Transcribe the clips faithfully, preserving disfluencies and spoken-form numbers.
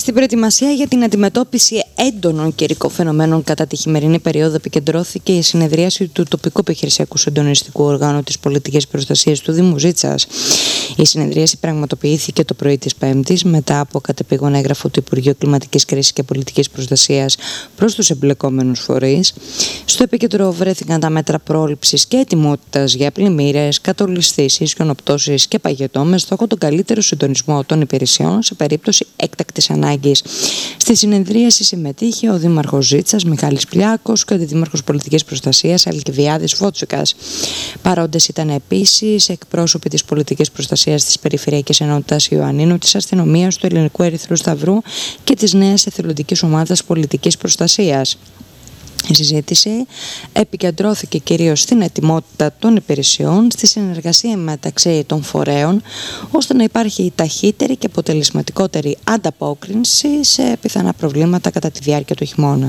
Στην προετοιμασία για την αντιμετώπιση έντονων καιρικών φαινομένων κατά τη χειμερινή περίοδο επικεντρώθηκε η συνεδρίαση του τοπικού επιχειρησιακού συντονιστικού οργάνου της πολιτικής προστασίας του Δήμου Ζήτσας. Η συνεδρίαση πραγματοποιήθηκε το πρωί της Πέμπτης μετά από κατεπήγον έγγραφο του Υπουργείου Κλιματικής Κρίσης και Πολιτικής Προστασίας προς τους εμπλεκόμενους φορείς. Στο επίκεντρο βρέθηκαν τα μέτρα πρόληψης και ετοιμότητας για πλημμύρες, κατολισθήσεις, χιονοπτώσεις και παγετό με στόχο τον καλύτερο συντονισμό των υπηρεσιών σε περίπτωση έκτακτης ανάγκης. Στη συνεδρίαση συμμετείχε ο Δήμαρχος Ζήτσας Μιχάλης Πλιάκος και ο Αντιδήμαρχος Πολιτικής Προστασίας Αλκιβιάδης Φώτσικας. Παρόντες ήταν επίσης εκπρόσωποι της Πολιτικής Προστασίας της Περιφερειακής Ενότητας Ιωαννίνου, της Αστυνομίας, του Ελληνικού Ερυθρού Σταυρού και της νέας εθελοντικής ομάδας Πολιτικής Προστασίας. Η συζήτηση επικεντρώθηκε κυρίως στην ετοιμότητα των υπηρεσιών, στη συνεργασία μεταξύ των φορέων, ώστε να υπάρχει η ταχύτερη και αποτελεσματικότερη ανταπόκριση σε πιθανά προβλήματα κατά τη διάρκεια του χειμώνα.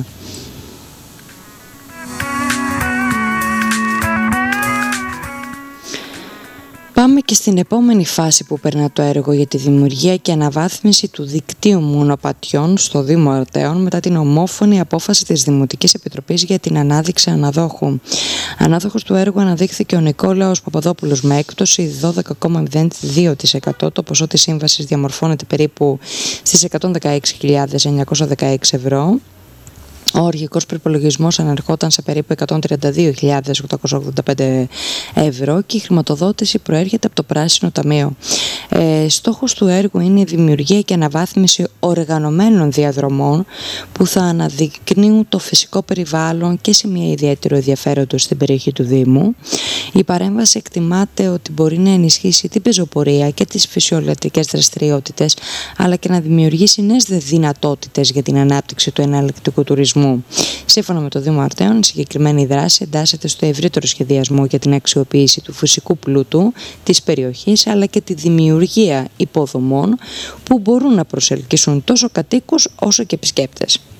Πάμε και στην επόμενη φάση που περνά το έργο για τη δημιουργία και αναβάθμιση του δικτύου μονοπατιών στο Δήμο Αρτέων μετά την ομόφωνη απόφαση της Δημοτικής Επιτροπής για την ανάδειξη αναδόχου. Ανάδοχος του έργου αναδείχθηκε ο Νικόλαος Παπαδόπουλος με έκπτωση δώδεκα κόμμα μηδέν δύο τοις εκατό. Το ποσό της σύμβασης διαμορφώνεται περίπου στις εκατόν δεκαέξι χιλιάδες εννιακόσια δεκαέξι ευρώ. Ο αρχικός προϋπολογισμός ανερχόταν σε περίπου εκατόν τριάντα δύο χιλιάδες οκτακόσια ογδόντα πέντε ευρώ και η χρηματοδότηση προέρχεται από το Πράσινο Ταμείο. Ε, στόχος του έργου είναι η δημιουργία και αναβάθμιση οργανωμένων διαδρομών που θα αναδεικνύουν το φυσικό περιβάλλον και σημεία ιδιαίτερο ενδιαφέροντος στην περιοχή του Δήμου. Η παρέμβαση εκτιμάται ότι μπορεί να ενισχύσει την πεζοπορία και τις φυσιολατρικές δραστηριότητες, αλλά και να δημιουργήσει νέες δυνατότητες για την ανάπτυξη του εναλλακτικού τουρισμού. Σύμφωνα με το Δήμο Αρτέων, η συγκεκριμένη δράση εντάσσεται στο ευρύτερο σχεδιασμό για την αξιοποίηση του φυσικού πλούτου της περιοχής, αλλά και τη δημιουργία υποδομών που μπορούν να προσελκύσουν τόσο κατοίκους όσο και επισκέπτες.